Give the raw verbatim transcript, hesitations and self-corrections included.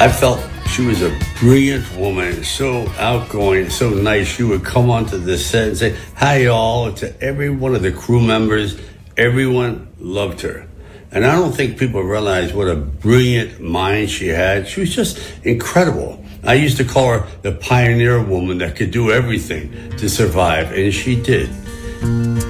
I felt she was a brilliant woman, so outgoing, so nice. She would come onto the set and say, hi, y'all, to every one of the crew members. Everyone loved her. And I don't think people realize what a brilliant mind she had. She was just incredible. I used to call her the pioneer woman that could do everything to survive, and she did.